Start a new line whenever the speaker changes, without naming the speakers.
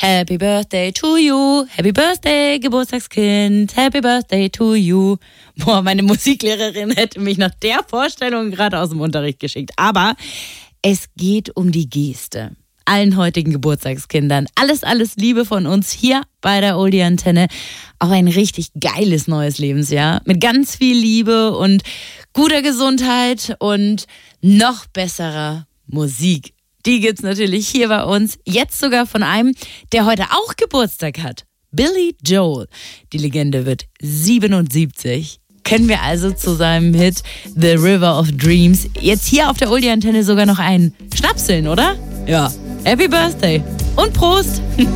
Happy Birthday to you, Happy Birthday, Geburtstagskind, Happy Birthday to you. Boah, meine Musiklehrerin hätte mich nach der Vorstellung gerade aus dem Unterricht geschickt. Aber es geht um die Geste. Allen heutigen Geburtstagskindern alles Liebe von uns hier bei der Oldie-Antenne. Auch ein richtig geiles neues Lebensjahr mit ganz viel Liebe und guter Gesundheit und noch besserer Musik. Die gibt's natürlich hier bei uns, jetzt sogar von einem, der heute auch Geburtstag hat. Billy Joel. Die Legende wird 77. Können wir also zu seinem Hit The River of Dreams jetzt hier auf der Oldie-Antenne sogar noch einen schnapseln, oder? Ja. Happy Birthday und Prost!